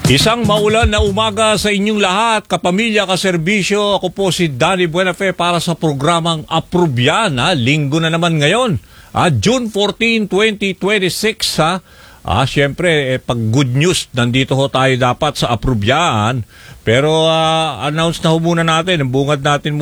Isang maulan na umaga sa inyong lahat, kapamilya, kaserbisyo. Ako po si Danny Buenafe para sa programang Approve Yan. Linggo na naman ngayon, June 14, 2026. Siyempre, pag good news, nandito ho tayo dapat sa Approve Yan. Pero announce na ho muna natin, ang bungad natin